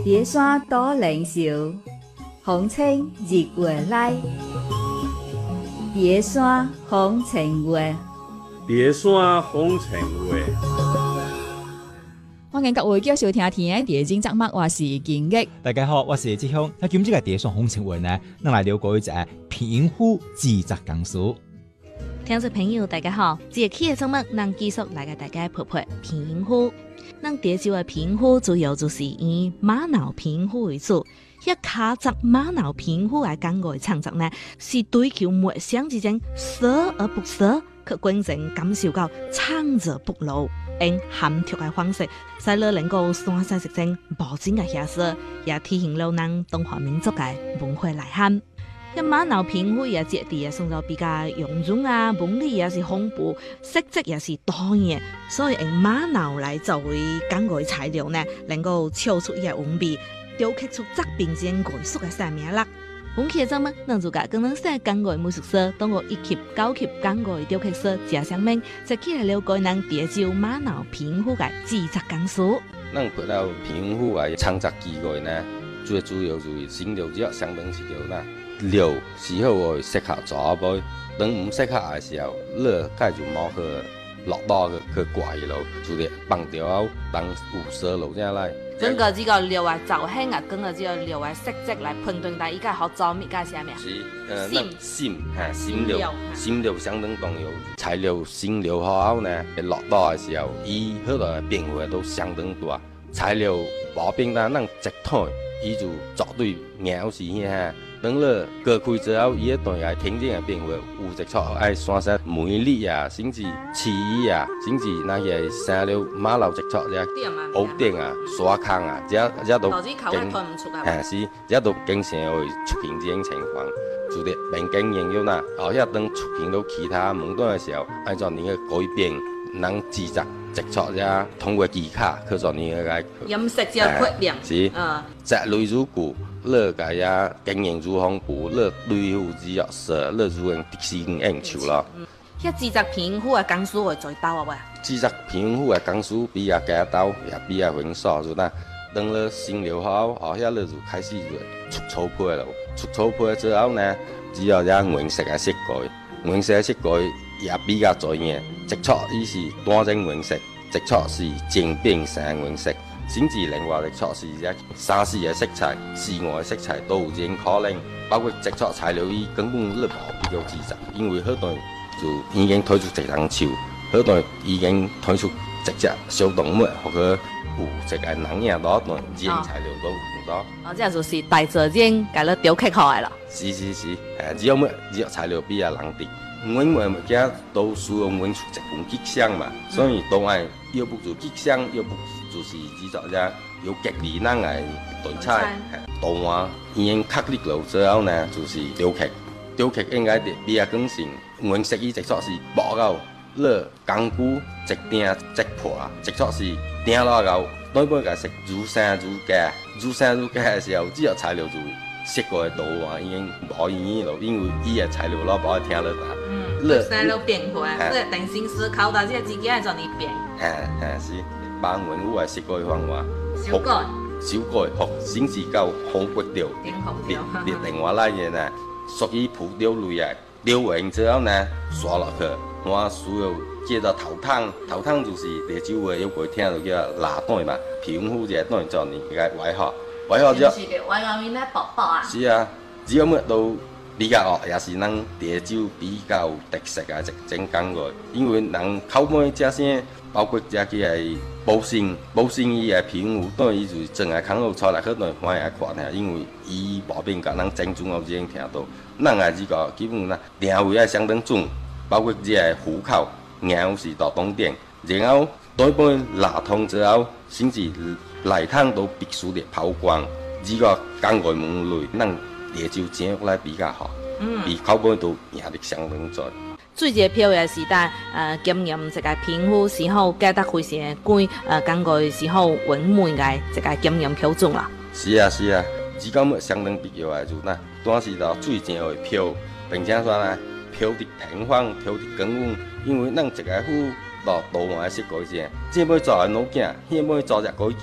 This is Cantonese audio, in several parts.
蝶山多靈秀，風清日月來。蝶山風情月， 蝶山風情月。 歡迎各位繼續聽嘅蝶經節目，我是金玉。 大家好，我是志雄。那今日嘅蝶山風情月呢，咱來了解一隻平湖自責講書。 聽眾朋友大家好，這期嘅節目能繼續來給大家陪陪平湖。咱蝶州嘅平湖主要就是以瑪瑙平湖為主，一卡則瑪瑙平湖嘅講語創作呢，是追求墨香之間捨而不捨，去真正感受到創作不老，用含蓄嘅方式，使你能夠山西實踐無盡嘅遐色，也體現了咱中華民族嘅文化內涵。一瑪瑙平湖也質地也送到比較臃腫啊，紋理也是豐富，色澤也是多樣，所以用瑪瑙來作為講語材料呢，能夠唱出伊嘅韻味，雕刻出作品間藝術嘅生命力。本期嘅節目，咱就甲跟咱說講語美術師，通過1級、9級講語雕刻師謝相明，就起來了解咱蝶州瑪瑙平湖嘅制作工書。 咱看到平湖嘅創作機會呢，最主要就是新料只相當是叫呐。料是好會適合做杯，當唔適合嘅時候，你介就冇去落刀去刮伊咯，就係放掉後當有色落正來。 整個這個料嘅造型啊，跟個這個料嘅色澤來判斷，但依家好做咩介啥物啊？ 是新料相當重要，材料新料好後呢，落刀嘅時候，伊好多嘅變化都相當大。材料冇變單，咱直推，伊就絕對硬是遐。當你割開之後，伊一段係天然嘅變化，有一撮愛山石梅粒啊，甚至刺啊，甚至那些生了瑪瑙一撮只屋頂啊、沙坑啊，這都經是這都經常會出現這種情況。就啲民間研究呐，後遐當出現到其他門段嘅時候，按照你嘅改變，能自責一撮只通過技巧去做你嘅顏色只決定是擇類如故。你個呀經營如豐富，你對付只要是你如用特性應酬咯。 迄制作平湖嘅工書會最多啊喂？ 制作平湖嘅工書比較簡單，也比較繁瑣，就嗱，當你新料好，後遐你就開始就出草配咯。出草配之後呢，只要只顏色嘅色改，顏色嘅色改也比較多樣。一撮伊是單種顏色，一撮是漸變成顏色。甚至另外一撮是只三四嘅色彩、四外嘅色彩都有這種可能，包括一撮材料伊根本你無必要制作，因為好多就已經推出一張樹，好多已經推出一隻小動物，或者有一個人影多段，這種材料都有多。 哦，這就是大自然甲你雕刻好來了。 是，只要材料比較人哋，每物件都需要揾出一份吉祥嘛，所以都愛要不就吉祥，要不就是制作只有吉利咱嘅對彩。圖案已經確立了之後呢，就是雕刻。雕刻應該比較更新，顏色伊一撮是薄到你工具一釘即破，一撮是釘落後，當本個是愈生愈佳，愈生愈佳嘅時候，只要材料就色個圖案已經無意義咯，因為伊嘅材料攞無聽得到。 生了變化，所以定心思考到這個自己係做你變。 是。幫文物嘅設計方法， 修改， 學先至夠好骨調，列另外來嘅呢，屬於鋪雕類嘅，雕完之後呢，刷落去，我需要接到頭湯就是蝶州嘅有個聽到叫蠟蛋嘛，平湖這蛋做你嘅外殼之後， 外面咧薄薄啊。 是啊，只有乜都比較學，也是咱蝶州比較特色嘅一種工藝，因為人口尾這些。包括只個係保鮮伊嘅平湖，當然伊就是真係看到出來，可能反而看下，因為伊無變甲咱正宗我已經聽到。咱嘅這個基本上定位係相當準，包括只個虎口、硬是到東點，然後對半蠟通之後，甚至內湯都必須得拋光。這個工藝門類，咱蝶州整來比較好，比口尾都贏得相當準。 最一個票嘅是但經驗一個平湖時候，記得非常貴工藝時候穩滿嘅一個經驗標準啦。 是啊，這個相當必要嘅就嗱，當時到最正嘅票，並且說呢，票的平方、票的更穩，因為咱一個湖到圖案設計者，這要做個老囝，迄要做隻改囝，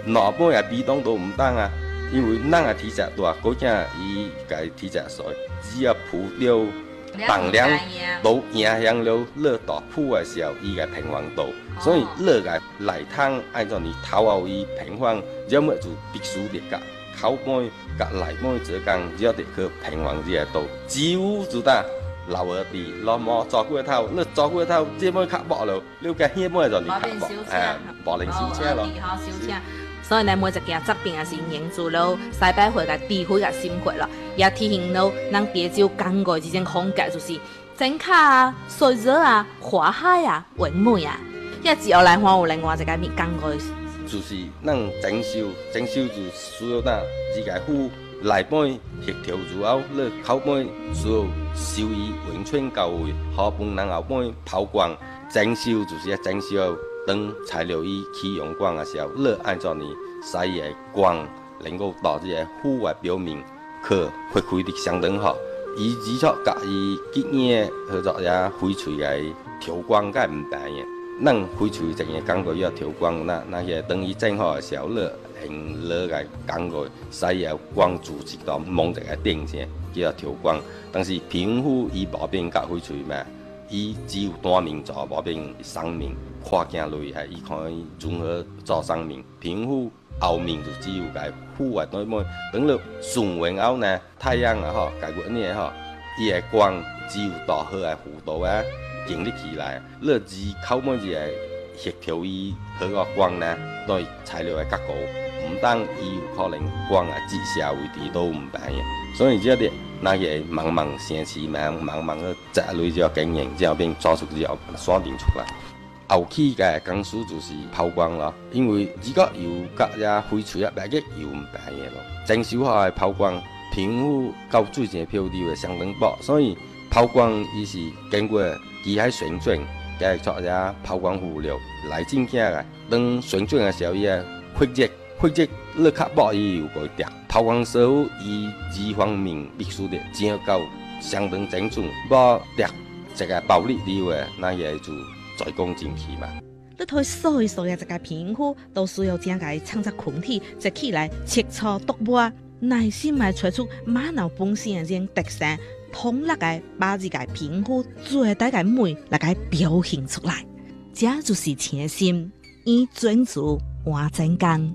哪半也比當都唔當啊，因為咱嘅體積大，嗰隻伊個體積細，只要鋪掉重量都影響了熱大鋪嘅時候，伊個平衡度，所以熱個內湯按照你頭後伊平衡，要麼就必須得個口杯甲內杯之間要得去平衡呢個度，只有就得。老二弟，老毛照顧頭，你照顧頭，這杯較薄了，你個顯杯就你較薄，薄零少車咯。 所以呢，每一件作品也是凝住了西北會嘅智慧嘅心血咯，也體現到咱潮州工藝之種風格，就是整卡啊、水果啊、花海啊、雲美啊。一自由來看有另外一個面工藝， 就是咱整修就需要咱自家夫。內杯協調之後，你口杯需要收以永春到位，好幫人後杯拋光。整修就是整修當材料伊起用光嘅時候，你按照你使嘅光能夠到這個戶外表面去發揮得相當好。伊只錯甲伊結嘢去做也翡翠嘅調光，梗係唔平嘅。咱翡翠整嘅工具要調光，那些當伊整好嘅時候，你用攞個工具使嘅光柱直到蒙一個頂上，叫做調光。但是平湖伊無變甲翡翠嘛，伊只有單面做，無變雙面。看鏡類係伊可以綜合做雙面。平湖後面就只有個戶外對面，等到順完後呢，太陽啊吼，解決呢吼，伊個光只有到好個弧度啊。建立起來，你只靠每一個協調伊好個光呢，對材料嘅結構，唔單伊有可能光啊折射位置都唔平嘅，所以這啲那個茫茫城市茫茫嘅宅類就經營，之後變做出之後鎖定出來。後期嘅工序就是拋光咯，因為如果油甲呀翡翠啊，白嘅油唔平嘅咯，整修好嘅拋光，平湖到水性漂流嘅相當薄，所以拋光伊是經過。機械旋轉，加作只拋光輔料來整起來。當旋轉嘅時候，伊血液你較薄伊有個掉。拋光時候，伊幾方面必須得整到相當精準，無掉一個暴力了嘅，那也就再講進去嘛。 你睇所有嘅一個平湖，都需要將佢創作群體一起來切磋琢磨，耐心來找出馬腦本身嘅種特色。統一個把這個平湖最大嘅美來個表現出來，這就是誠心以專注換真工。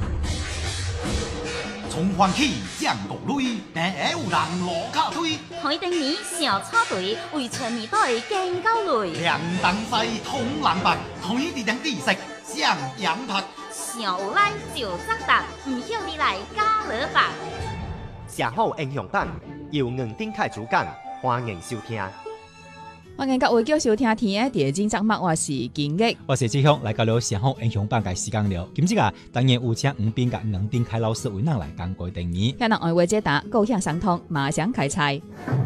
從歡喜降國淚，但係有人落卡推。 海丁年小插隊，為全年代更高類。 涼燈西通冷白，海啲等知識上飲拍。 小有賴就責答，唔曉你來加勒白。 寫好英雄版，由吳丁凱主講，歡迎收聽。 歡迎各位叫收聽天嘅電競節目，我是金玉， 我是志雄，來到了寫好英雄版嘅時間了。今日當然有請吳斌甲吳丁凱老師為咱來講過定義。 向人愛話解答，高興相通，馬上開菜。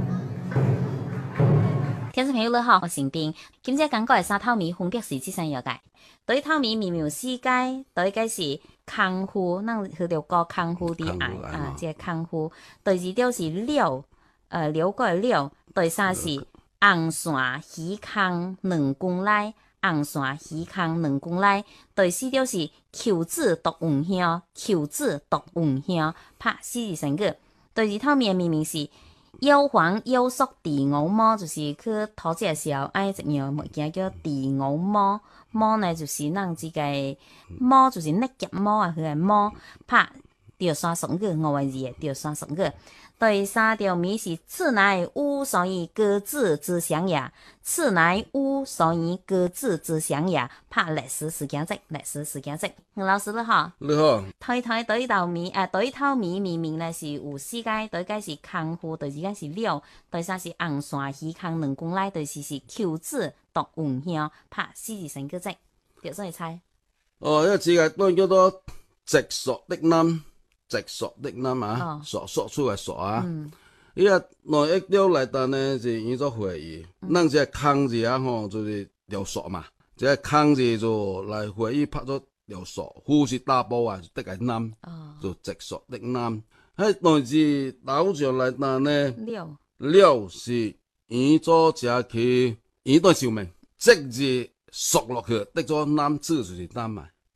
聽眾朋友你好，我是丁。今日講過嘅三透米分別是這三樣嘅。對透米微妙世界，對個是空湖，咱去到個空湖啲愛啊，即係空湖。第二條是柳，柳個嘅柳。第三是紅線魚空兩公里，紅線魚空兩公里。第四條是求子獨雲香，求子獨雲香，拍四字成句。第二透米明明是幽黃幽縮地牛毛，就是去討這個時候愛一樣物件叫地牛毛。毛呢就是咱這個毛就是那夾毛啊，佢係毛拍條山上個我話字條山上個。第三條米是此乃烏所以各自之鄉也，此乃烏所以各自之鄉也，拍歷史時間值，歷史時間值。老師你好， 你好。 睇對頭米對頭米明明呢是有四個，對個是空湖，第二個是柳，第三是紅線魚空兩公里，第四是求子獨雲香，拍四字成句值，條數你猜？ 哦，呢個字都叫做直索的音。直索的音啊，索出嘅索啊，伊個內一條來單呢是用作會議，咱這個空字啊吼就是條索嘛，這個空字就來會議拍咗條索，呼是大波啊，得個音，就直索的音。喺內字老上來單呢，了是用作這去用作照明，即字索落去，得咗音字就是單嘛。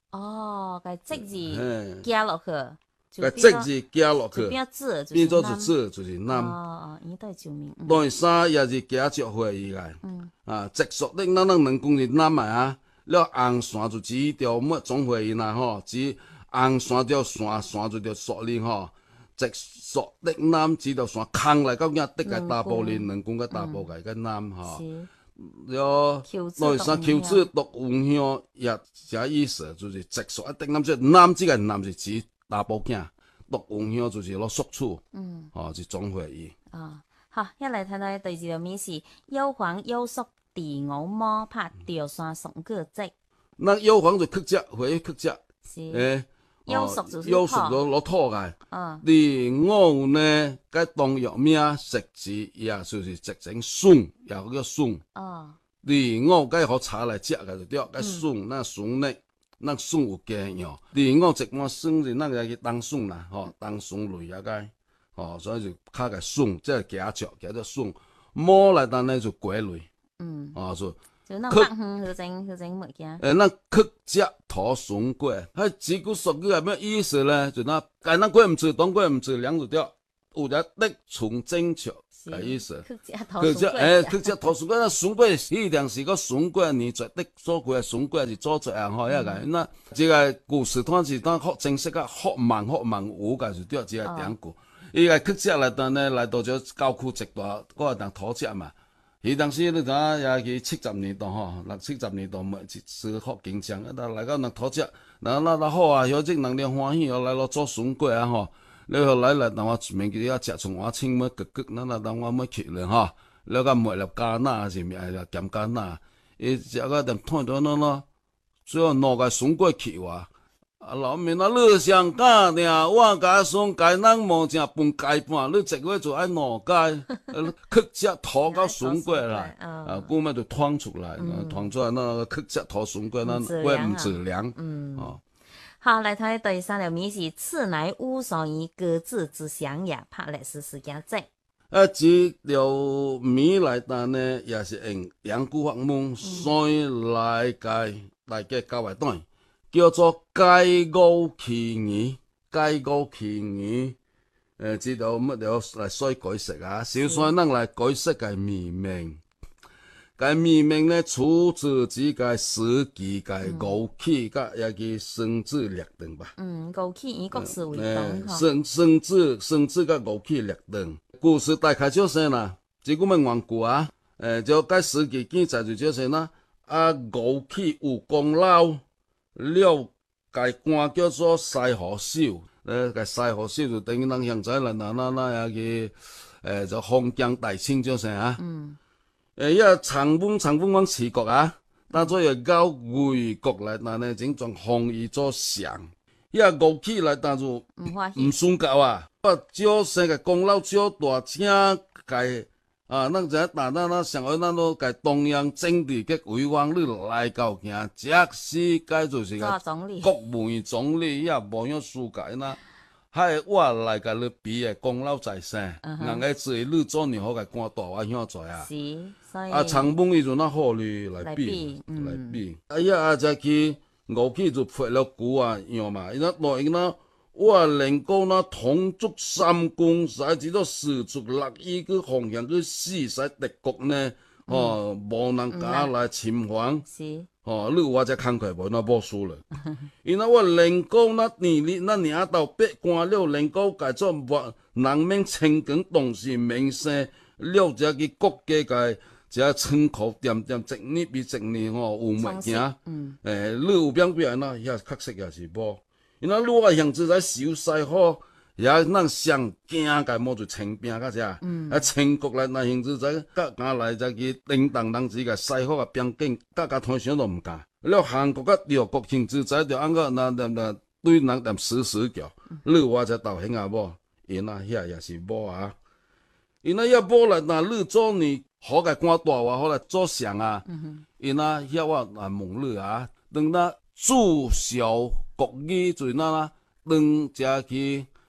哦，個職字加落去， 個職字加落去，變咗就字就是南。 哦，伊都係照明。 第三也是加著會伊個，直屬的咱能講是南啊，了紅線就指條乜總會伊啦吼，指紅線條線就條索林吼，直屬的南指條線空來到影的個大埔林，能講個大埔個南吼。了，第三橋子獨紅鄉也這意思，就是直屬的南，即南這個南是指大埔囝，獨紅鄉就是攞宿處，是總會伊。 好，一嚟睇睇第二條面是幽黃幽宿地牛魔拍吊山送個職。 那幽黃就客家，會客家， 幽宿就是幽宿攞土個。地牛呢，個當藥名食字也就是直成筍，也叫筍。地牛個好炒來食個就對，個筍那筍呢，那筍有加藥。地牛一般筍是那個叫當筍啦，當筍類啊個，所以就較個筍，即係夾咗筍。摸來當呢就鬼類， 就那北方佢整物件。 那客家土筍粿，迄字句俗語係咩意思咧？就那解那粿唔知，當粿唔知，兩就掉，有隻的從精巧嘅意思。客家土筍粿那筍粿一定是個筍粿，你做的做過筍粿是做出來吼，一個那這個故事當是當學正式個學問有個就掉這個典故。伊個客家來當呢來到咗郊區一大嗰個當土家嘛。伊當時你睇也去70年代吼，60、70年代咪是學經濟，但來到那土家，那好啊，有啲人哋歡喜，來咯做筍粿啊吼，你後來當我明記要食從我清乜焗，那當我乜去咧吼，你個梅粒加拿是咪係鹹加拿？伊食個點湯到那，最後攞個筍粿去話。老面啊，你上家呢？我家送街人冇正半街半，你一個月就愛兩街，客家土到筍粿啦，古咪就劏出來，劏出來那個客家土筍粿，那粿唔自涼。 好，嚟睇第三條面是次乃烏上以各自之鄉也拍歷史事件職。 這條面來單呢，也是用兩句法文所以來解大家交為短。叫做解語起義，解語起義，知道乜嘢嚟所以改釋啊？小所以能嚟改釋嘅命名，個命名呢出自這個史記嘅語起，個也叫生子略等吧。 語起以國史為當， 生子個語起略等，故事大概就是啦。這個咪緣故啊，就個史記記載就是啦，語起有功勞。了個官叫做西河秀，個西河秀就等於咱現在啦，那也個就封疆大清就是啊。一長風往齊國啊，當作要搞魏國來，那呢整種封伊做相，一語起來當做唔算夠啊，少生個功勞少大，請個。咱就打那上海咱都個中央政治嘅委員你來到行，即使該就是個國務總理也無樣輸個那，係我來個你比嘅功勞在身，人個至於你做你好個官大我曉做啊。長風伊就那好你來比。就去語起就配了鼓啊樣嘛，伊那。我能夠那統捉三公，使至到四足6億個方向去死使敵國呢，無人敢來侵犯，你我只慷慨無那無輸了。因為我能夠那年那領導百官了，能夠改做人民清官當時名聲了，這個國家個這稱號點一年比一年有物件，你有變那也確實也是無。因為如果樣子在小西好，也咱上驚個麼就清兵個只，清國來那樣子在甲家來在去叮當當時個西好個邊境，甲通常都唔敢。了韓國個遼國樣子在就按個那對人點死叫，你話只道興啊無，因那遐也是無啊。因那要無來那你做你好個官大話好來做相啊，因那遐我來問你啊，等那註銷。國語就那啦，當只去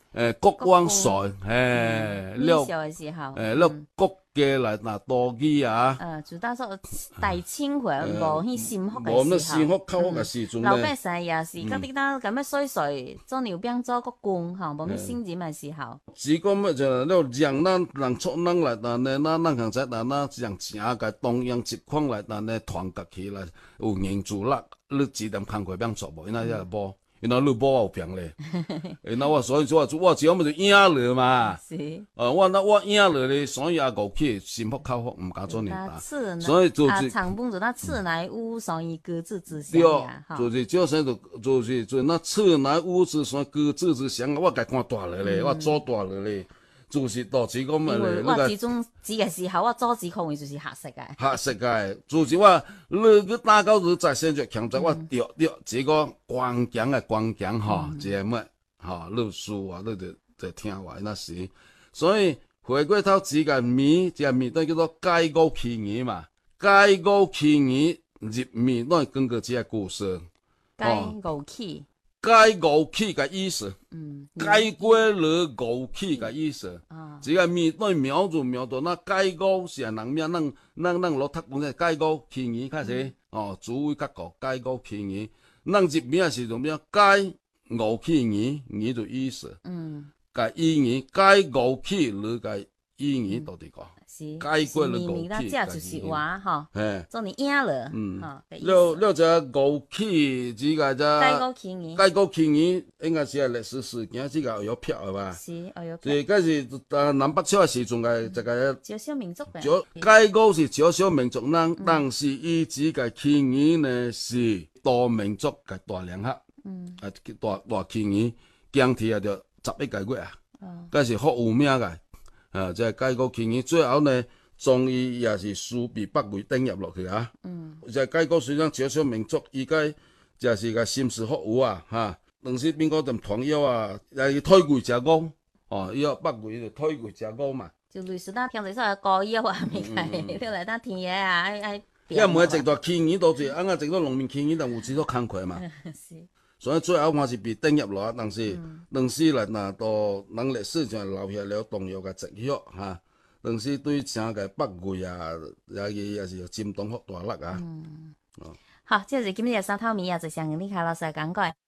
國王賽， 了嘅時候， 了國家來拿多機啊， 就當作大清會無去心福無乜心嘅時候， 福靠福嘅時陣老百咧， 姓也是嗰啲單咁樣水做牛餅做個官嚇，無乜先進嘅時候， 只講乜就了讓咱人出人來但呢，咱行在但呢，讓正嘅東洋情況來但呢團結起來，有凝聚力，你幾點工課餅做無？因為也無。因為你無有病咧，因為我所以說我只要咪就贏了嘛，我贏了咧，所以也過去心福口福唔敢做年大，所以就是長本就那次來烏所以各自之鄉呀， 就是就是那次來烏之所以各自之鄉，我家看大了咧，我做大了咧。就是導致咁啊！ 因為我始終指嘅時候，我阻止抗議就是黑色嘅。 黑色嘅，就是我你去打到你在現在強在我掉這個關鍵嘅關鍵嚇，即係乜嚇？你書啊，你就聽話那時，所以回歸到自個面，即係面對叫做解構起義嘛，解構起義入面都係根據這個故事。 解構起。 解構起嘅意思，解過了構起嘅意思，只係面對描住那解構是人面，咱攞讀本嘅解構起義開始，主位結構解構起義，咱入面是做咩？解構起義，義就意思，解意義，解構起了嘅意義到底個？解過了構起嘅就是話嗬，做你贏了， 了這構起這個啫，解構起義應該是歷史事件，這個有票係嘛？ 是，有票。 所以嗰時南北朝嘅時陣嘅這個少數民族嘅， 解構是少數民族，但是伊這個起義呢是多民族嘅大聯合，大起義，經歷啊就11個月啊，嗰是好有名嘅。即係解構起義，最後呢，終於也是輸被北魏登入落去啊！就係解構雖然少數民族，而家就是個心思好有啊！嚇，當時邊個就團結啊，又推舉者高，要北魏就推舉者高嘛。 就類似咱平時說高腰啊，咪係，你嚟咱田野啊，愛。 因為每一隻起義都是，啱啱整到農民起義，但有幾多工課嘛？所以最後還是被登入落，但是嚟嗱到人歷史上留下了重要嘅跡象嚇，當時對整個北魏啊，也是佔當好大力啊。 好，這是今日沙頭米啊，就向你卡老師講過。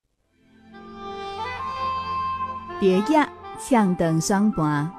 蝶葉唱斷雙盤。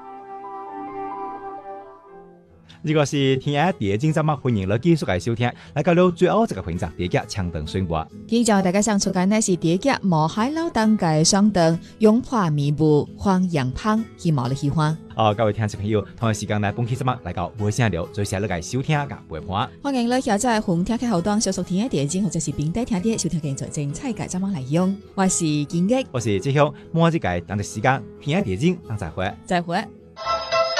如果是聽下碟經節目，歡迎你繼續嚟收聽。嚟到最後一個環節，碟嘅唱斷雙盤。 今朝大家想出嘅呢是碟嘅無海老當嘅雙斷，擁破迷霧黃洋芳，希望你喜歡。 各位聽眾朋友，同一時間呢，本期節目嚟到尾聲了，最謝你嘅收聽及陪伴。 歡迎你下載紅聽嘅後端，小熟聽嘅碟經或者是並帶聽碟，收聽更多精彩嘅節目內容。我是建益， 我是志雄，每一個當地時間聽下碟經，再會。 再會。